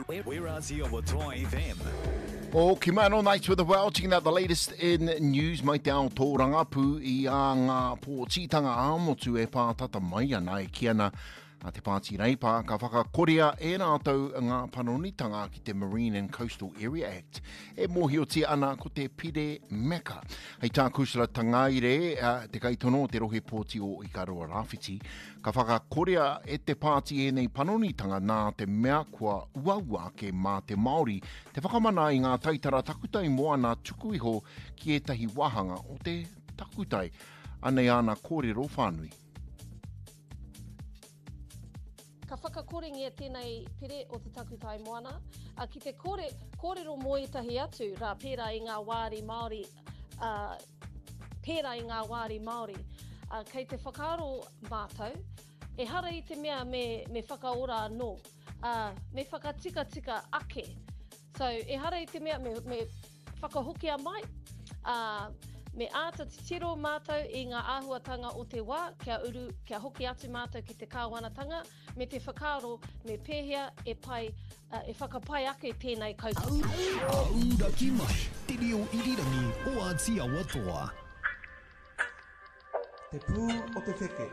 We're Aussie over Toa FM. O ki mana nights with the world, checking out the latest in news. Mai te ao tōranga pū I a ngā pōtitanga āmotu e pātata mai ana e ki ana a te Pāti Reipa ka whakakorea e rātou ngā panonitanga ki te Marine and Coastal Area Act. E mōhiotia ana ko te Pire Meka. Hei tā kusura tangaire te kaitono te rohe pōti o Ikaroa Rāwhiti. Ka whakakorea e te Pāti e nei panonitanga nā te mea kua uaua ke mā te Māori. Te whakamana I ngā taitara takutai moana tuku iho ki etahi wahanga o te takutai. Anei ana kōrero whānui. Ka whakakorengia tēnei pere o te takutai moana. Ki te kōrero mo etahi atu, rā pērā I ngā wāri Māori, kei te whakaaro mātou, e hara I te mea me whakaora anō, me whakatika ake. So, e hara I te mea me whakahokia mai, me āta te tiro mātou I ngā āhuatanga o te wā, kia hoki atu mātou ki te kāwanatanga, me te whakaaro, me pēhea e whakapai ake tēnei koutou. Aura ki mai, te reo irirangi o Aotearoa Toa. Te pū o te wheke.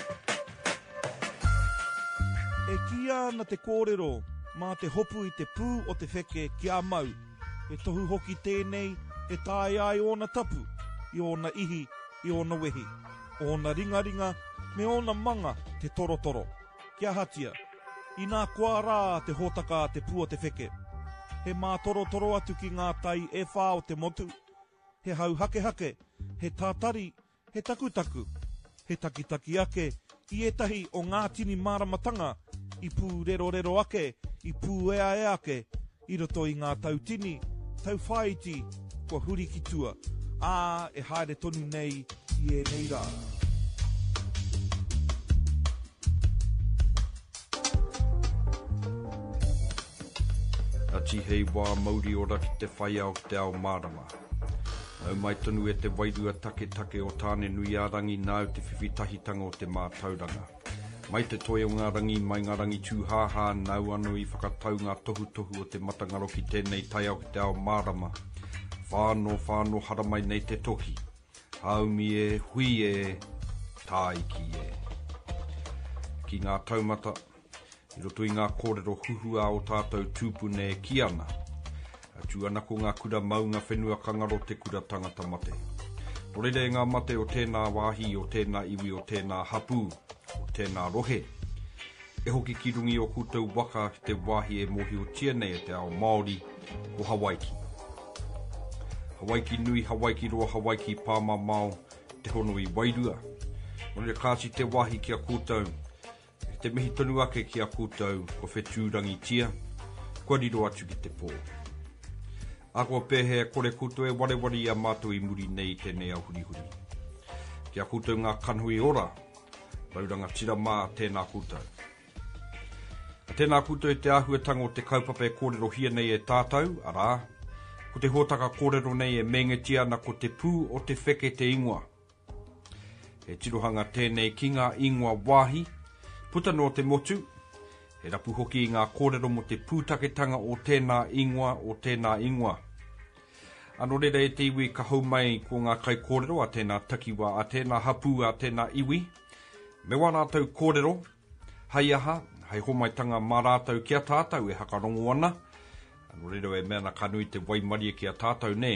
E kia ana te kōrero, mā te hopu I te pū o te wheke kia mau. E tohu hoki tēnei, e tāi ai ona tapu. I ona ihi, I ona wehi, ona ringaringa, me ona manga te torotoro. Kia hatia, I nā kua rā te hōtaka te pū o te wheke. He mā torotoro atu ki ngā tai e whā o te motu. He hau hake, he tātari, he takutaku, he takitaki ake, I etahi o ngā tini māramatanga, I pū rero ake, I pū ea ake, I roto I ngā tautini, tau whaiti, kua huri ki tua. E haere tonu nei I e nei rā. Ati hei wā mauri ora ki te whai au ki te ao mārama. Nau mai tonu e te wairua take o tāne nui a rangi nāu te whiwhitahitanga o te mātauranga. Mai te toi o ngā rangi mai ngā rangi tūhāhā nau anu I whakatau ngā tohu o te matangaro ki tēnei tai au ki te ao mārama. Whāno haramai nei te toki. Haumi e, hui e, tāiki e. Ki ngā taumata, I roto I ngā kōrero huhua o tātou tūpune e ki ana. Atu ana ko ngā kura maunga whenua kangaro te kura tangata mate. Torere ngā mate o tēnā wāhi, o tēnā iwi, o tēnā hapu, o tēnā rohe. E hoki ki rungi o koutou waka ki te wāhi e mohi o tia nei e te ao Māori o Hawaiki. Hawaiki nui, Hawaiki roa, Hawaiki pāma mao, te hono I wairua. Mone kāsi te wahi ki a koutou, te mihi tonu ake ki a koutou, ko whetūrangi tia, kua riro atu ki te pō. Ako pēhea kore koutou e ware I a mātou I muri nei tēnei au hurihuri. Ki a koutou ngā kanhui ora, rauranga tira mā tēnā koutou. Tēnā koutou e te āhuatanga o te kaupapa e kōrero hia nei e tātou, arā, ko te hōtaka kōrero nei e mengetia na ko te pū o te wheke te ingoa. He tirohanga tēnei ki ngā ingoa wāhi, puta no te motu, he rapu hoki I ngā kōrero mo te pūtaketanga o tēnā ingoa. Ano rere e te iwi ka hau mai ko ngā kai kōrero a tēnā takiwa, a tēnā hapu, a tēnā iwi. Me wana tau kōrero, hai aha, hei homaitanga mā rātau kia tātou e hakarongo ana, Ano rero e mea na kanui te waimari ki a tātou ne.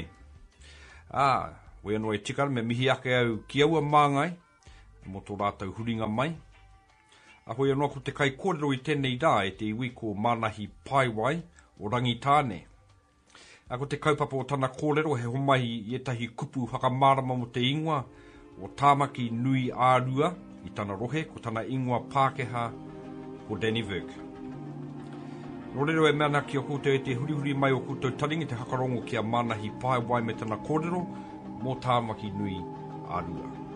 Wei anō e tikara me mihi ake au ki aua māngai, mo tō rātau huringa mai. Hoi anō ko te kai kōrero I tēnei rā e te iwi ko Manahi Paiwai o rangi tāne. Ko te kaupapa o tana kōrero he homahi I etahi kupu hakamārama mo te ingoa o tāmaki nui ārua I tana rohe ko tana ingoa Pākehā ko Danny Virk. Rorero e mea ki o koutou e te hurihuri mai o koutou taringi te hakarongo ki a Manahi Paiwai me tana kōrero mō tāmaki nui ārua.